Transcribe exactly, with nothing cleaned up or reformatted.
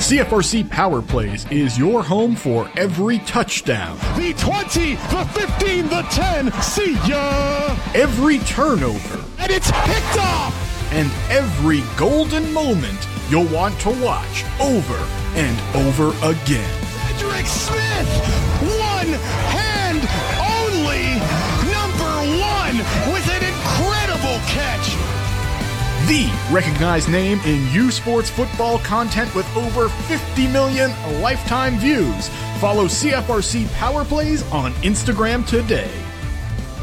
C F R C Power Plays is your home for every touchdown. The twenty, the fifteen, the ten, see ya! Every turnover. And it's picked off! And every golden moment you'll want to watch over and over again. Cedric Smith, one hand only, number one with an incredible catch. The recognized name in U Sports football content with over fifty million lifetime views. Follow C F R C Power Plays on Instagram today.